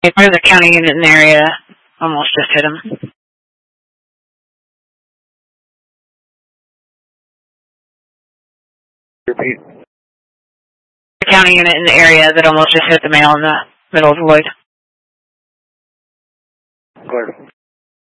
There's a county unit in the area. Almost just hit him. Repeat. The county unit in the area that almost just hit the male in the middle of the Lloyd. Clear.